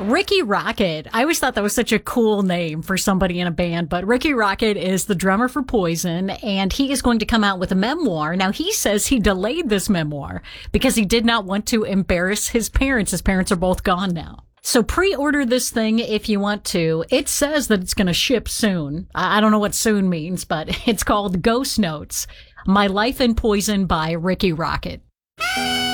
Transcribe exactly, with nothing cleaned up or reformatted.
Ricky Rocket. I always thought that was such a cool name for somebody in a band, but Ricky Rocket is the drummer for Poison, and he is going to come out with a memoir. Now, he says he delayed this memoir because he did not want to embarrass his parents. His parents are both gone now. So pre-order this thing if you want to. It says that it's going to ship soon. I don't know what soon means, but it's called Ghost Notes, My Life in Poison by Ricky Rocket.